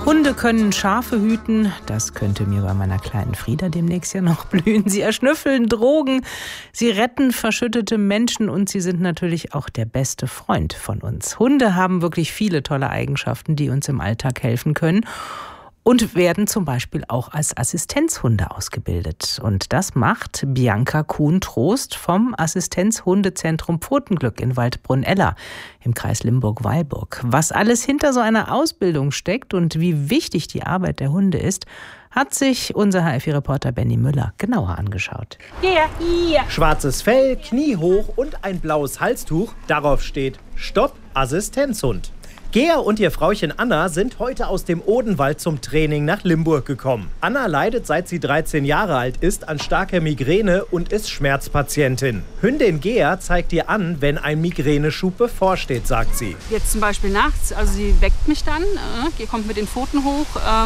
Hunde können Schafe hüten. Das könnte mir bei meiner kleinen Frieda demnächst ja noch blühen. Sie erschnüffeln Drogen, sie retten verschüttete Menschen und sie sind natürlich auch der beste Freund von uns. Hunde haben wirklich viele tolle Eigenschaften, die uns im Alltag helfen können. Und werden zum Beispiel auch als Assistenzhunde ausgebildet. Und das macht Bianca Kuhn-Trost vom Assistenzhundezentrum Pfotenglück in Waldbrunn-Eller im Kreis Limburg-Weilburg. Was alles hinter so einer Ausbildung steckt und wie wichtig die Arbeit der Hunde ist, hat sich unser HFI-Reporter Benny Müller genauer angeschaut. Schwarzes Fell, kniehoch und ein blaues Halstuch. Darauf steht Stopp, Assistenzhund. Gea und ihr Frauchen Anna sind heute aus dem Odenwald zum Training nach Limburg gekommen. Anna leidet, seit sie 13 Jahre alt ist, an starker Migräne und ist Schmerzpatientin. Hündin Gea zeigt ihr an, wenn ein Migräneschub bevorsteht, sagt sie. Jetzt zum Beispiel nachts, also sie weckt mich dann, kommt mit den Pfoten hoch,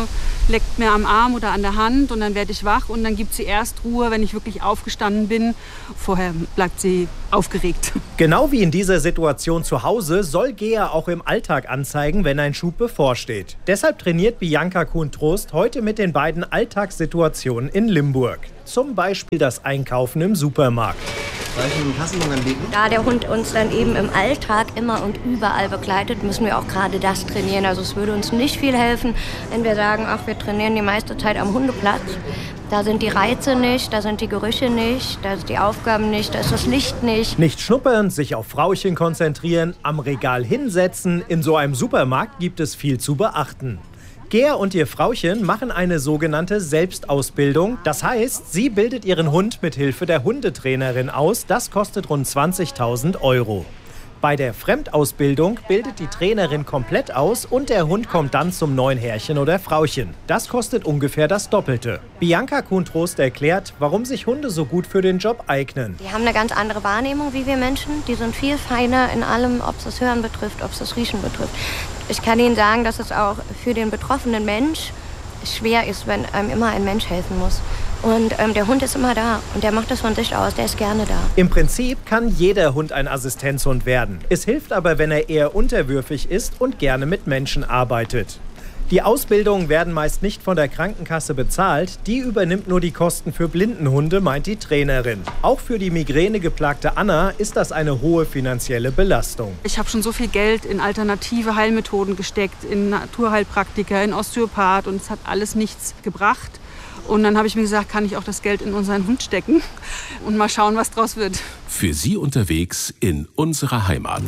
leckt mir am Arm oder an der Hand und dann werde ich wach und dann gibt sie erst Ruhe, wenn ich wirklich aufgestanden bin. Vorher bleibt sie aufgeregt. Genau wie in dieser Situation zu Hause soll Gea auch im Alltag anzeigen, wenn ein Schub bevorsteht. Deshalb trainiert Bianca Kuhn-Trost heute mit den beiden Alltagssituationen in Limburg. Zum Beispiel das Einkaufen im Supermarkt. Soll ich einen Kassenbon anbieten? Da der Hund uns dann eben im Alltag immer und überall begleitet, müssen wir auch gerade das trainieren. Also es würde uns nicht viel helfen, wenn wir sagen, ach, wir trainieren die meiste Zeit am Hundeplatz. Da sind die Reize nicht, da sind die Gerüche nicht, da sind die Aufgaben nicht, da ist das Licht nicht. Nicht schnuppern, sich auf Frauchen konzentrieren, am Regal hinsetzen. In so einem Supermarkt gibt es viel zu beachten. Gea und ihr Frauchen machen eine sogenannte Selbstausbildung. Das heißt, sie bildet ihren Hund mit Hilfe der Hundetrainerin aus. Das kostet rund 20.000 €. Bei der Fremdausbildung bildet die Trainerin komplett aus und der Hund kommt dann zum neuen Herrchen oder Frauchen. Das kostet ungefähr das Doppelte. Bianca Kuhn-Trost erklärt, warum sich Hunde so gut für den Job eignen. Die haben eine ganz andere Wahrnehmung wie wir Menschen. Die sind viel feiner in allem, ob es das Hören betrifft, ob es das Riechen betrifft. Ich kann Ihnen sagen, dass es auch für den betroffenen Mensch schwer ist, wenn einem immer ein Mensch helfen muss. Und der Hund ist immer da und der macht das von sich aus, der ist gerne da. Im Prinzip kann jeder Hund ein Assistenzhund werden. Es hilft aber, wenn er eher unterwürfig ist und gerne mit Menschen arbeitet. Die Ausbildungen werden meist nicht von der Krankenkasse bezahlt. Die übernimmt nur die Kosten für Blindenhunde, meint die Trainerin. Auch für die migränegeplagte Anna ist das eine hohe finanzielle Belastung. Ich habe schon so viel Geld in alternative Heilmethoden gesteckt, in Naturheilpraktiker, in Osteopath und es hat alles nichts gebracht. Und dann habe ich mir gesagt, kann ich auch das Geld in unseren Hund stecken und mal schauen, was draus wird. Für Sie unterwegs in unserer Heimat.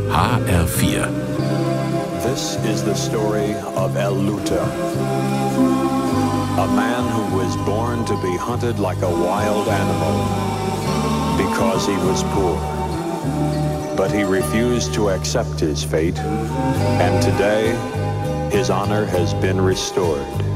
HR4. This is the story of El Luta, a man who was born to be hunted like a wild animal because he was poor. But he refused to accept his fate, and today his honor has been restored.